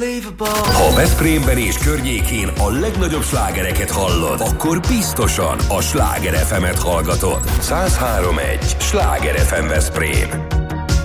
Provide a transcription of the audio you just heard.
Ha Veszprémben és környékén a legnagyobb slágereket hallod, akkor biztosan a Sláger FM-et hallgatod. 103.1 Sláger FM Veszprém.